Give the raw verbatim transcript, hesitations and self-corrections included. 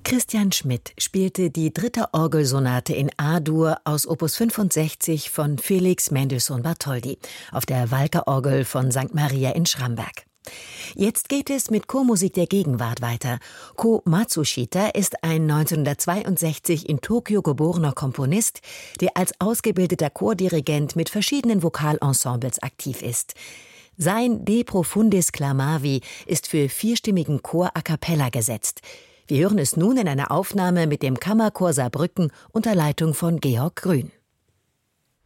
Christian Schmidt spielte die dritte Orgelsonate in A-Dur aus Opus fünfundsechzig von Felix Mendelssohn Bartholdy auf der Walker-Orgel von Sankt Maria in Schramberg. Jetzt geht es mit Chormusik der Gegenwart weiter. Ko Matsushita ist ein neunzehnhundertzweiundsechzig in Tokio geborener Komponist, der als ausgebildeter Chordirigent mit verschiedenen Vokalensembles aktiv ist. Sein De Profundis Clamavi ist für vierstimmigen Chor a cappella gesetzt. Wir hören es nun in einer Aufnahme mit dem Kammerchor Saarbrücken unter Leitung von Georg Grün.